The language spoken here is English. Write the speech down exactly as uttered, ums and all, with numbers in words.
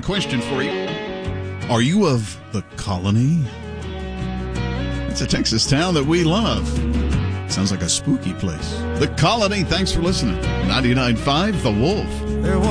question for you. Are you of the Colony? It's a Texas town that we love. Sounds like a spooky place. The Colony, thanks for listening. ninety-nine point five The Wolf. There was